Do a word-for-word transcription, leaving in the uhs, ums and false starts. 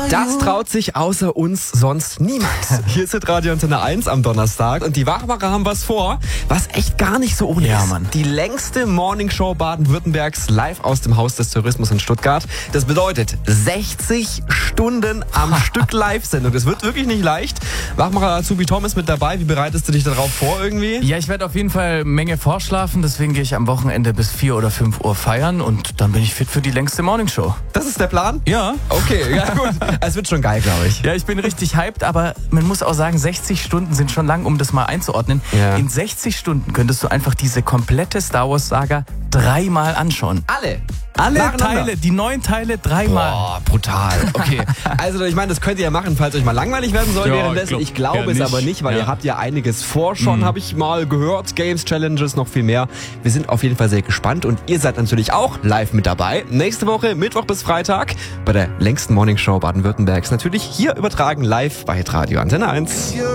Das traut sich außer uns sonst niemand. Hier ist Radio Antenne eins am Donnerstag und die Wachmacher haben was vor, was echt gar nicht so ohne Ja, ist. Mann. Die längste Morningshow Baden-Württembergs live aus dem Haus des Tourismus in Stuttgart. Das bedeutet sechzig Stunden am Stück Live-Sendung. Das wird wirklich nicht leicht. Wachmacher Azubi Tom ist mit dabei. Wie bereitest du dich darauf vor irgendwie? Ja, ich werde auf jeden Fall Menge vorschlafen, deswegen gehe ich am Wochenende bis vier oder fünf Uhr feiern und dann bin ich fit für die längste Morningshow. Das ist der Plan? Ja. Okay, ja gut. Es wird schon geil, glaube ich. Ja, ich bin richtig hyped, aber man muss auch sagen, sechzig Stunden sind schon lang, um das mal einzuordnen. Ja. In sechzig Stunden könntest du einfach diese komplette Star Wars Saga dreimal anschauen. Alle? Alle Nacheinander? Teile, die neun Teile dreimal. Boah, brutal. Okay. Also ich meine, das könnt ihr ja machen, falls euch mal langweilig werden soll Ja, währenddessen. ich Ich glaub, glaube ja, es nicht. aber nicht, weil Ja. ihr habt ja einiges vor schon, Mhm. habe ich mal gehört. Games, Challenges, noch viel mehr. Wir sind auf jeden Fall sehr gespannt und ihr seid natürlich auch live mit dabei. Nächste Woche, Mittwoch bis Freitag, bei der längsten Morningshow Baden-Württembergs. Natürlich hier übertragen live bei Radio Antenne eins.